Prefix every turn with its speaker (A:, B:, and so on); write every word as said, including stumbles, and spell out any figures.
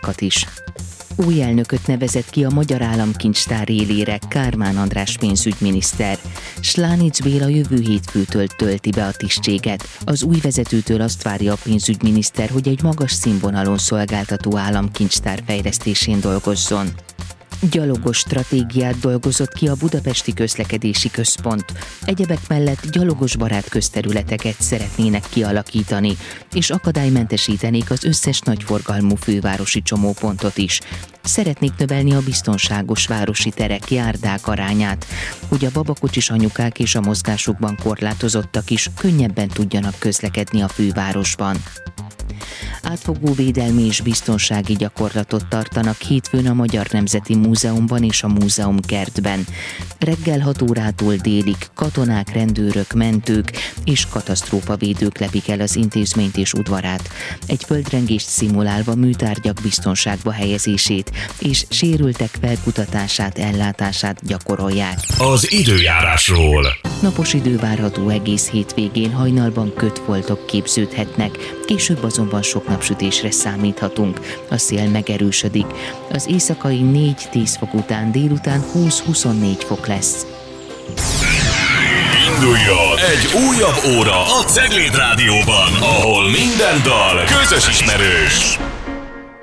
A: munkákat is. Új elnököt nevezett ki a Magyar Államkincstár élére Kármán András pénzügyminiszter. Slánich Béla jövő hétfőtől tölti be a tisztséget. Az új vezetőtől azt várja a pénzügyminiszter, hogy egy magas színvonalon szolgáltató államkincstár fejlesztésén dolgozzon. Gyalogos stratégiát dolgozott ki a Budapesti Közlekedési Központ. Egyebek mellett gyalogosbarát közterületeket szeretnének kialakítani, és akadálymentesítenék az összes nagyforgalmú fővárosi csomópontot is. Szeretnék növelni a biztonságos városi terek, járdák arányát, hogy a babakocsis anyukák és a mozgásukban korlátozottak is könnyebben tudjanak közlekedni a fővárosban. Átfogó védelmi és biztonsági gyakorlatot tartanak hétfőn a Magyar Nemzeti Múzeumban és a Múzeumkertben. Reggel hat órától délig katonák, rendőrök, mentők és katasztrófavédők lepik el az intézményt és udvarát. Egy földrengést szimulálva műtárgyak biztonságba helyezését és sérültek felkutatását, ellátását gyakorolják.
B: Az időjárásról.
A: Napos idő várható egész hétvégén, hajnalban kötfoltok képződhetnek, később azonban sok napsütésre számíthatunk. A szél megerősödik. Az éjszakai négy-tíz fok után délután húsz-huszonnégy fok lesz.
B: Induljon egy újabb óra a Cegléd Rádióban, ahol minden dal közös ismerős.